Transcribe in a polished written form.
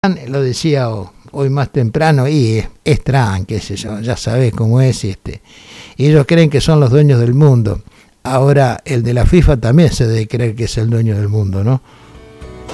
Lo decía hoy más temprano, y es Trump, qué sé yo, ya sabés cómo es, y ellos creen que son los dueños del mundo. Ahora el de la FIFA también se debe creer que es el dueño del mundo, ¿no?